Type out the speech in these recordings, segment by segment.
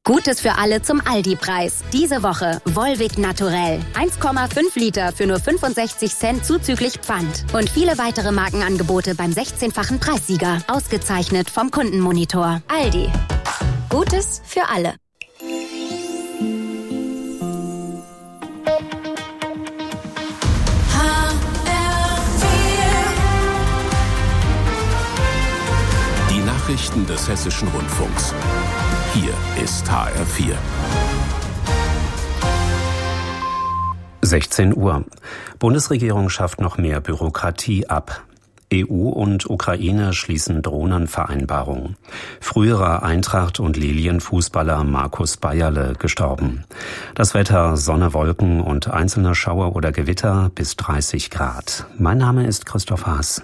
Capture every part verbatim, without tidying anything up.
Gutes für alle zum Aldi-Preis. Diese Woche Volvic Naturell. eins Komma fünf Liter für nur fünfundsechzig Cent zuzüglich Pfand. Und viele weitere Markenangebote beim sechzehnfachen Preissieger. Ausgezeichnet vom Kundenmonitor. Aldi. Gutes für alle. Die Nachrichten des Hessischen Rundfunks. Hier ist H R vier. sechzehn Uhr. Bundesregierung schafft noch mehr Bürokratie ab. E U und Ukraine schließen Drohnenvereinbarung. Früherer Eintracht- und Lilien-Fußballer Markus Bayerle gestorben. Das Wetter: Sonne, Wolken und einzelne Schauer oder Gewitter bis dreißig Grad. Mein Name ist Christoph Haas.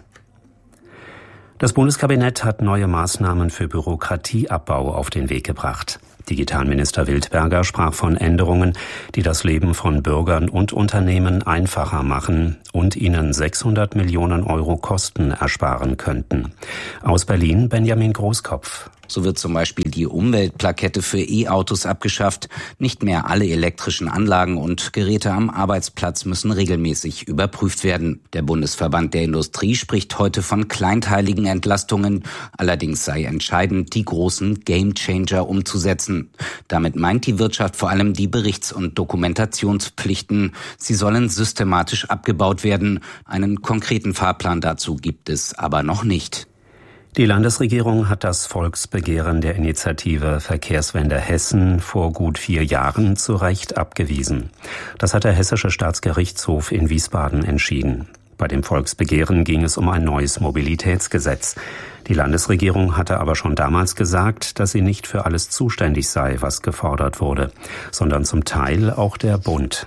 Das Bundeskabinett hat neue Maßnahmen für Bürokratieabbau auf den Weg gebracht. Digitalminister Wildberger sprach von Änderungen, die das Leben von Bürgern und Unternehmen einfacher machen und ihnen sechshundert Millionen Euro Kosten ersparen könnten. Aus Berlin Benjamin Großkopf. So wird zum Beispiel die Umweltplakette für E-Autos abgeschafft. Nicht mehr alle elektrischen Anlagen und Geräte am Arbeitsplatz müssen regelmäßig überprüft werden. Der Bundesverband der Industrie spricht heute von kleinteiligen Entlastungen. Allerdings sei entscheidend, die großen Gamechanger umzusetzen. Damit meint die Wirtschaft vor allem die Berichts- und Dokumentationspflichten. Sie sollen systematisch abgebaut werden. Einen konkreten Fahrplan dazu gibt es aber noch nicht. Die Landesregierung hat das Volksbegehren der Initiative Verkehrswende Hessen vor gut vier Jahren zu Recht abgewiesen. Das hat der Hessische Staatsgerichtshof in Wiesbaden entschieden. Bei dem Volksbegehren ging es um ein neues Mobilitätsgesetz. Die Landesregierung hatte aber schon damals gesagt, dass sie nicht für alles zuständig sei, was gefordert wurde, sondern zum Teil auch der Bund.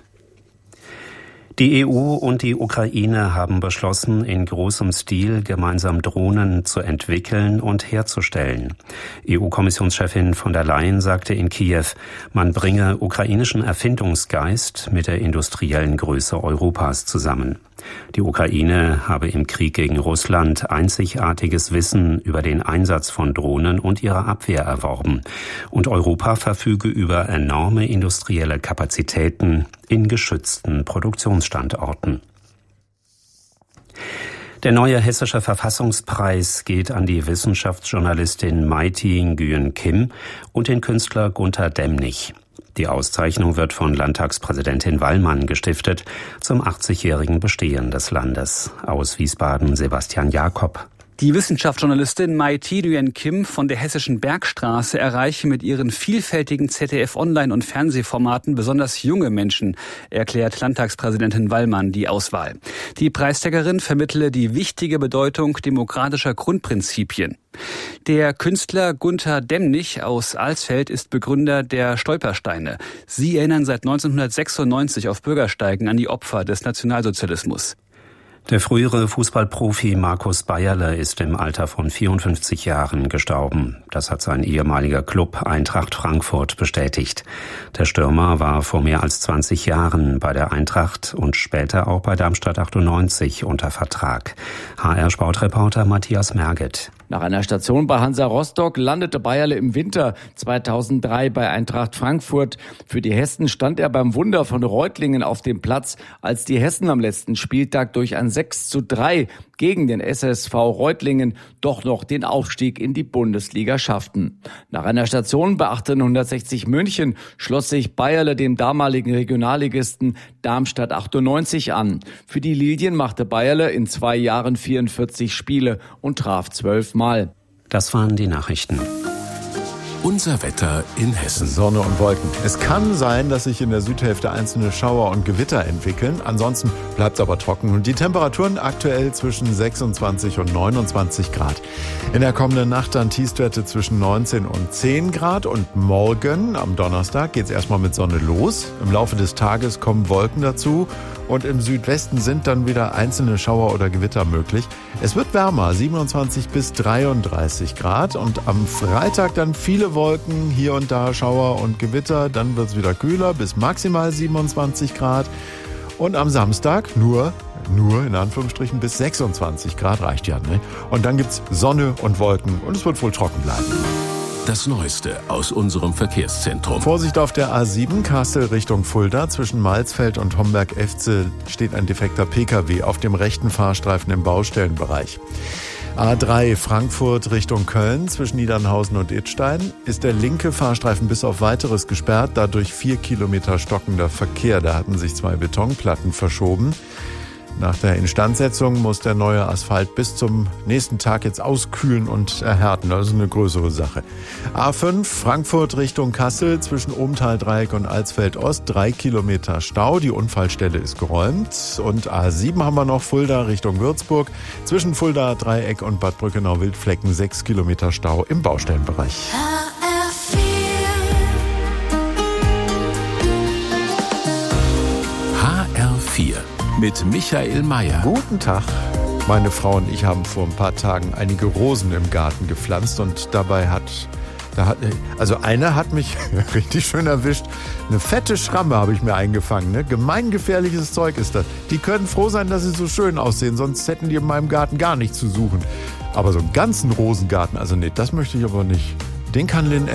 Die E U und die Ukraine haben beschlossen, in großem Stil gemeinsam Drohnen zu entwickeln und herzustellen. E U-Kommissionschefin von der Leyen sagte in Kiew, man bringe ukrainischen Erfindungsgeist mit der industriellen Größe Europas zusammen. Die Ukraine habe im Krieg gegen Russland einzigartiges Wissen über den Einsatz von Drohnen und ihre Abwehr erworben. Und Europa verfüge über enorme industrielle Kapazitäten in geschützten Produktionsstandorten. Der neue hessische Verfassungspreis geht an die Wissenschaftsjournalistin Maiti Nguyen Kim und den Künstler Gunter Demnig. Die Auszeichnung wird von Landtagspräsidentin Wallmann gestiftet zum achtzigjährigen Bestehen des Landes. Aus Wiesbaden Sebastian Jakob. Die Wissenschaftsjournalistin Maiti Nguyen Kim von der Hessischen Bergstraße erreiche mit ihren vielfältigen Z D F-Online- und Fernsehformaten besonders junge Menschen, erklärt Landtagspräsidentin Wallmann die Auswahl. Die Preisträgerin vermittle die wichtige Bedeutung demokratischer Grundprinzipien. Der Künstler Gunter Demnig aus Alsfeld ist Begründer der Stolpersteine. Sie erinnern seit neunzehnhundertsechsundneunzig auf Bürgersteigen an die Opfer des Nationalsozialismus. Der frühere Fußballprofi Markus Bayerle ist im Alter von vierundfünfzig Jahren gestorben. Das hat sein ehemaliger Club Eintracht Frankfurt bestätigt. Der Stürmer war vor mehr als zwanzig Jahren bei der Eintracht und später auch bei Darmstadt achtundneunzig unter Vertrag. H R-Sportreporter Matthias Merget. Nach einer Station bei Hansa Rostock landete Bayerle im Winter zweitausenddrei bei Eintracht Frankfurt. Für die Hessen stand er beim Wunder von Reutlingen auf dem Platz, als die Hessen am letzten Spieltag durch ein sechs zu drei gegen den S S V Reutlingen doch noch den Aufstieg in die Bundesliga schafften. Nach einer Station bei achtzehnhundertsechzig München schloss sich Bayerle dem damaligen Regionalligisten Darmstadt achtundneunzig an. Für die Lilien machte Bayerle in zwei Jahren vierundvierzig Spiele und traf zwölf Mal. Das waren die Nachrichten. Unser Wetter in Hessen. Sonne und Wolken. Es kann sein, dass sich in der Südhälfte einzelne Schauer und Gewitter entwickeln. Ansonsten bleibt es aber trocken. Und die Temperaturen aktuell zwischen sechsundzwanzig und neunundzwanzig Grad. In der kommenden Nacht dann Tiefstwerte zwischen neunzehn und zehn Grad. Und morgen, am Donnerstag, geht es erstmal mit Sonne los. Im Laufe des Tages kommen Wolken dazu. Und im Südwesten sind dann wieder einzelne Schauer oder Gewitter möglich. Es wird wärmer, siebenundzwanzig bis dreiunddreißig Grad. Und am Freitag dann viele Wolken, hier und da Schauer und Gewitter. Dann wird es wieder kühler, bis maximal siebenundzwanzig Grad. Und am Samstag nur, nur in Anführungsstrichen bis sechsundzwanzig Grad, reicht ja, ne? Und dann gibt's Sonne und Wolken und es wird wohl trocken bleiben. Das Neueste aus unserem Verkehrszentrum. Vorsicht auf der A sieben, Kassel Richtung Fulda. Zwischen Malsfeld und Homberg-Efze steht ein defekter Pkw auf dem rechten Fahrstreifen im Baustellenbereich. A drei Frankfurt Richtung Köln, zwischen Niedernhausen und Idstein ist der linke Fahrstreifen bis auf Weiteres gesperrt, dadurch vier Kilometer stockender Verkehr. Da hatten sich zwei Betonplatten verschoben. Nach der Instandsetzung muss der neue Asphalt bis zum nächsten Tag jetzt auskühlen und erhärten. Das ist eine größere Sache. A fünf Frankfurt Richtung Kassel, zwischen Ohmtal-Dreieck und Alsfeld-Ost, drei Kilometer Stau. Die Unfallstelle ist geräumt. Und A sieben haben wir noch, Fulda Richtung Würzburg, zwischen Fulda-Dreieck und Bad Brückenau-Wildflecken, sechs Kilometer Stau im Baustellenbereich. H R vier mit Michael Mayer. Guten Tag. Meine Frau und ich haben vor ein paar Tagen einige Rosen im Garten gepflanzt und dabei hat, da hat also eine hat mich richtig schön erwischt. Eine fette Schramme habe ich mir eingefangen. Ne? Gemeingefährliches Zeug ist das. Die können froh sein, dass sie so schön aussehen, sonst hätten die in meinem Garten gar nichts zu suchen. Aber so einen ganzen Rosengarten, also nee, das möchte ich aber nicht. Den kann Lynn